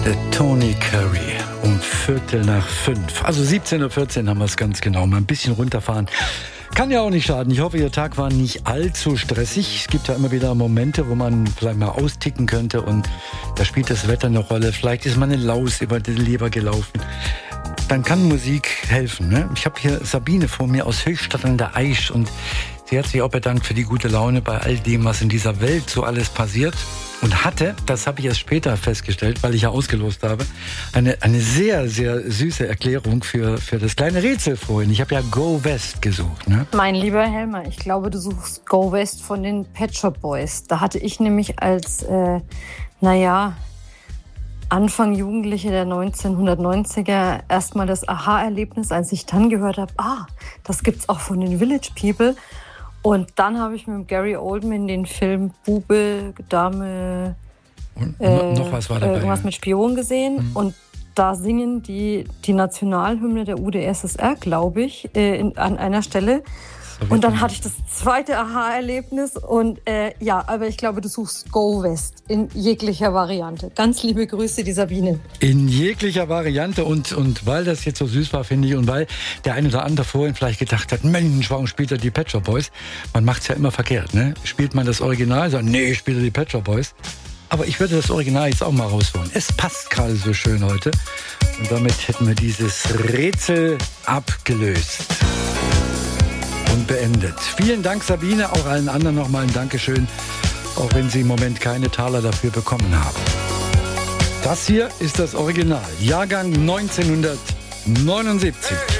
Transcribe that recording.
Der Tony Curry um 4:45. Also 17:14 Uhr haben wir es ganz genau. Mal ein bisschen runterfahren. Kann ja auch nicht schaden. Ich hoffe, Ihr Tag war nicht allzu stressig. Es gibt ja immer wieder Momente, wo man vielleicht mal austicken könnte und da spielt das Wetter eine Rolle. Vielleicht ist mal eine Laus über die Leber gelaufen. Dann kann Musik helfen. Ne? Ich habe hier Sabine vor mir aus Höchstadt an der Aisch und sie hat sich auch bedankt für die gute Laune bei all dem, was in dieser Welt so alles passiert. Und hatte, das habe ich erst später festgestellt, weil ich ja ausgelost habe, eine sehr, sehr süße Erklärung für das kleine Rätsel vorhin. Ich habe ja Go West gesucht. Ne? Mein lieber Helmer, ich glaube, du suchst Go West von den Pet Shop Boys. Da hatte ich nämlich als, Anfang Jugendliche der 1990er erstmal das Aha-Erlebnis, als ich dann gehört habe, das gibt's auch von den Village People. Und dann habe ich mit Gary Oldman den Film Bube, Dame, und noch was war dabei, irgendwas mit Spion gesehen. Und da singen die Nationalhymne der UdSSR, glaube ich, an einer Stelle. Und dann hatte ich das zweite Aha-Erlebnis. Und aber ich glaube, du suchst Go West in jeglicher Variante. Ganz liebe Grüße, die Sabine. In jeglicher Variante. Und weil das jetzt so süß war, finde ich, und weil der eine oder andere vorhin vielleicht gedacht hat, Mensch, warum spielt er die Pet Shop Boys? Man macht es ja immer verkehrt, ne? Spielt man das Original, sagt, nee, spielt er die Pet Shop Boys. Aber ich würde das Original jetzt auch mal rausholen. Es passt gerade so schön heute. Und damit hätten wir dieses Rätsel abgelöst. Und beendet. Vielen Dank, Sabine, auch allen anderen nochmal ein Dankeschön, auch wenn Sie im Moment keine Taler dafür bekommen haben. Das hier ist das Original, Jahrgang 1979.